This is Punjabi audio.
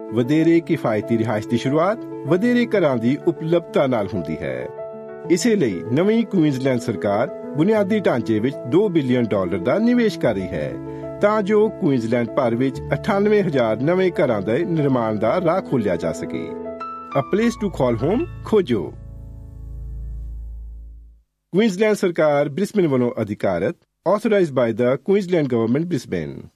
ਵਧੇਰੇ ਕਿਫਾਇਤੀ ਰਿਹਾਇਸ਼ ਦੀ ਸ਼ੁਰੂਆਤ ਵਧੇਰੇ ਘਰਾਂ ਦੀ ਉਪਲਬਧਤਾ ਨਾਲ ਹੁੰਦੀ ਹੈ। ਇਸੇ ਲਈ ਨਵੀਂ ਕੁਈਨਜ਼ਲੈਂਡ ਸਰਕਾਰ ਬੁਨਿਆਦੀ ਢਾਂਚੇ ਵਿੱਚ $2 ਬਿਲੀਅਨ ਦਾ ਨਿਵੇਸ਼ ਕਰ ਰਹੀ ਹੈ, ਤਾਂ ਜੋ ਕੁਈਨਜ਼ਲੈਂਡ ਭਰ ਵਿੱਚ 98,000 ਨਵੇਂ ਘਰਾਂ ਦੇ ਨਿਰਮਾਣ ਦਾ ਰਾਹ ਖੋਲ੍ਹਿਆ ਜਾ ਸਕੇ। A place to call home ਖੋਜੋ। ਕੁਈਨਜ਼ਲੈਂਡ ਸਰਕਾਰ ਬ੍ਰਿਸਬੇਨ ਵੱਲੋਂ ਅਧਿਕਾਰਤ, authorized by the Queensland Government, Brisbane।